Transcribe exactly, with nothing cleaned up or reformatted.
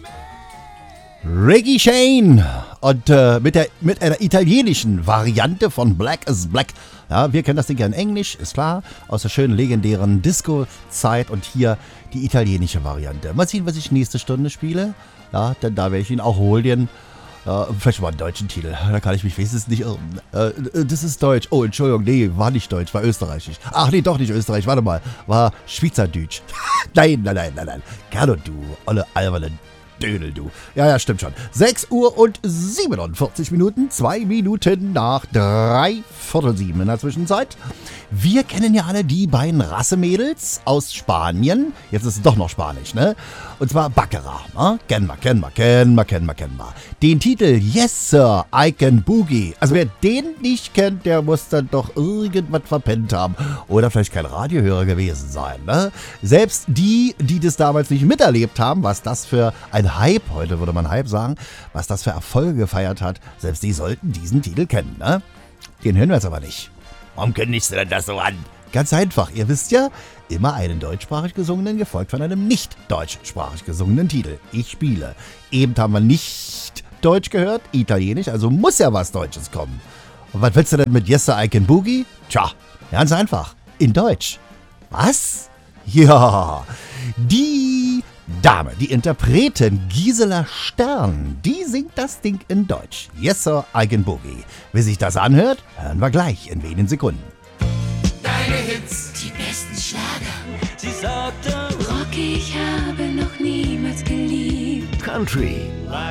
Ricky Shane und äh, mit, der, mit einer italienischen Variante von Black is Black. Ja, wir kennen das Ding ja in Englisch, ist klar, aus der schönen legendären Disco-Zeit und hier die italienische Variante. Mal sehen, was ich nächste Stunde spiele. Ja, denn da werde ich ihn auch holen. Äh, vielleicht mal einen deutschen Titel, da kann ich mich wenigstens nicht irren. Äh, das ist Deutsch. Oh, Entschuldigung, nee, war nicht Deutsch, war österreichisch. Ach nee, doch nicht österreichisch, warte mal, war Schweizerdeutsch. nein, nein, nein, nein, nein. Carlo, du, olle alberne Dödel, du. Ja, ja, stimmt schon. sechs Uhr und siebenundvierzig Minuten, zwei Minuten nach drei Viertel sieben in der Zwischenzeit. Wir kennen ja alle die beiden Rassemädels aus Spanien. Jetzt ist es doch noch Spanisch, ne? Und zwar Baccarat. Ne? Kennen wir, kennen wir, kennen wir, kennen wir, kennen wir. Den Titel Yes Sir, I Can Boogie. Also wer den nicht kennt, der muss dann doch irgendwas verpennt haben. Oder vielleicht kein Radiohörer gewesen sein, ne? Selbst die, die das damals nicht miterlebt haben, was das für ein Hype, heute würde man Hype sagen, was das für Erfolge gefeiert hat, selbst die sollten diesen Titel kennen, ne? Den hören wir jetzt aber nicht. Warum kündigst du denn das so an? Ganz einfach, ihr wisst ja, immer einen deutschsprachig gesungenen, gefolgt von einem nicht deutschsprachig gesungenen Titel. Ich spiele. Eben haben wir nicht Deutsch gehört, Italienisch, also muss ja was Deutsches kommen. Und was willst du denn mit Yes Sir, I Can Boogie? Tja, ganz einfach, in Deutsch. Was? Ja, die Dame, die Interpretin Gisela Stern, die singt das Ding in Deutsch. Yes Sir, I Can Boogie. Wie sich das anhört, hören wir gleich in wenigen Sekunden. Deine Hits, die besten Schlager. Sie sagte, Rocky, ich habe noch niemals geliebt. Country.